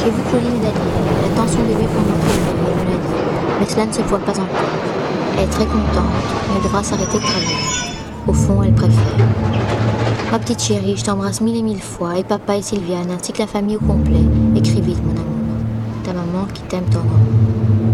J'ai vu Pauline et Daniel. Elle tend son bébé pour montrer le bébé, elle me l'a dit. Mais cela ne se voit pas encore. Elle est très contente, mais elle devra s'arrêter de travailler. Au fond, elle préfère. Ma petite chérie, je t'embrasse mille et mille fois, et papa et Sylviane, ainsi que la famille au complet. Écris vite, mon amour. Ta maman qui t'aime tendrement.